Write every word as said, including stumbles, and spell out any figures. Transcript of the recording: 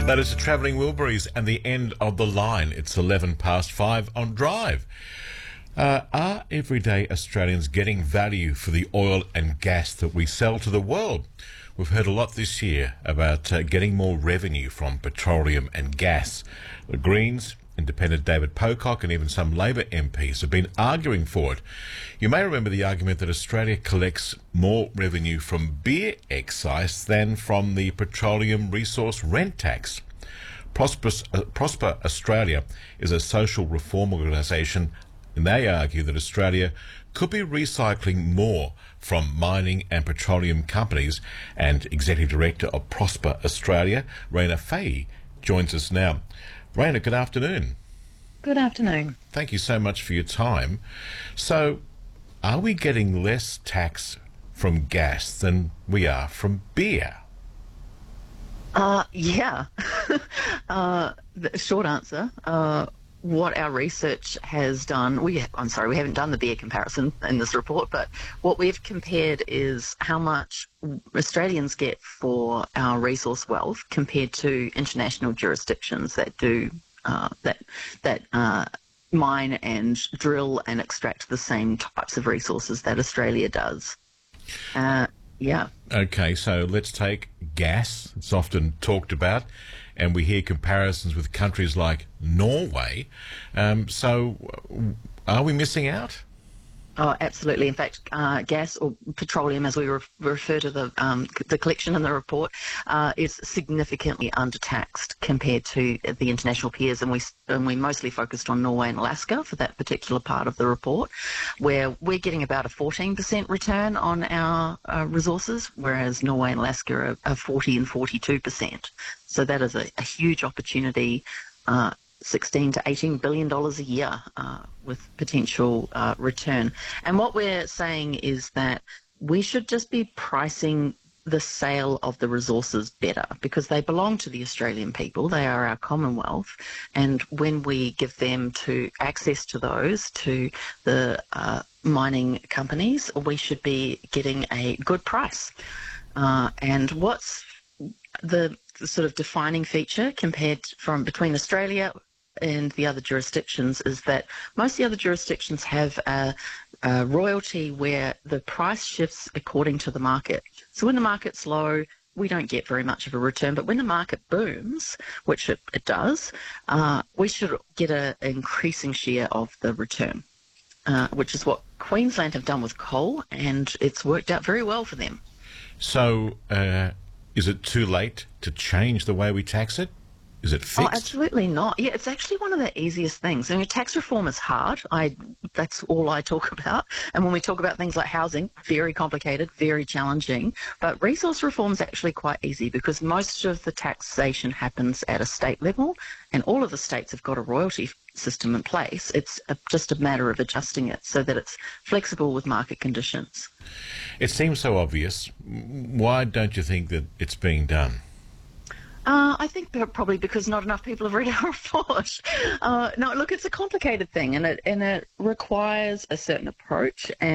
That is the Travelling Wilburys and the end of the line. It's eleven past five on Drive. Uh, are everyday Australians getting value for the oil and gas that we sell to the world? We've heard a lot this year about uh, getting more revenue from petroleum and gas. The Greens, Independent David Pocock and even some Labor M Ps have been arguing for it. You may remember the argument that Australia collects more revenue from beer excise than from the petroleum resource rent tax. Prosper, uh, Prosper Australia is a social reform organisation, and they argue that Australia could be recycling more from mining and petroleum companies. And Executive Director of Prosper Australia, Raina Fahey, joins us now. Raina, good afternoon. Good afternoon. Thank you so much for your time. So, are we getting less tax from gas than we are from beer? Uh, yeah. uh, the short answer, uh, what our research has done, we, I'm sorry, we haven't done the beer comparison in this report, but what we've compared is how much Australians get for our resource wealth compared to international jurisdictions that do, uh, that, that, uh, mine and drill and extract the same types of resources that Australia does. Uh, yeah. Okay, so let's take gas. It's often talked about, and we hear comparisons with countries like Norway. Um, so are we missing out? Oh, absolutely. In fact, uh, gas or petroleum, as we re- refer to the um, the collection in the report, uh, is significantly undertaxed compared to the international peers, and we and we mostly focused on Norway and Alaska for that particular part of the report, where we're getting about a fourteen percent return on our uh, resources, whereas Norway and Alaska are, are forty and forty-two percent. So that is a, a huge opportunity. Uh, sixteen to eighteen billion dollars a year uh, with potential uh, return. And what we're saying is that we should just be pricing the sale of the resources better, because they belong to the Australian people. They are our Commonwealth. And when we give them to access to those, to the uh, mining companies, we should be getting a good price. Uh, and what's the sort of defining feature compared from between Australia and the other jurisdictions is that most of the other jurisdictions have a, a royalty where the price shifts according to the market. So when the market's low, we don't get very much of a return, but when the market booms, which it, it does, uh, we should get an increasing share of the return, uh, which is what Queensland have done with coal, and it's worked out very well for them. So uh, is it too late to change the way we tax it? Is it fixed? Oh, absolutely not. Yeah, it's actually one of the easiest things. I mean, tax reform is hard. I that's all I talk about. And when we talk about things like housing, very complicated, very challenging. But resource reform is actually quite easy because most of the taxation happens at a state level, and all of the states have got a royalty system in place. It's a, just a matter of adjusting it so that it's flexible with market conditions. It seems so obvious. Why don't you think that it's being done? Uh, I think probably because not enough people have read our report. Uh, no, look, it's a complicated thing, and it and it requires a certain approach. And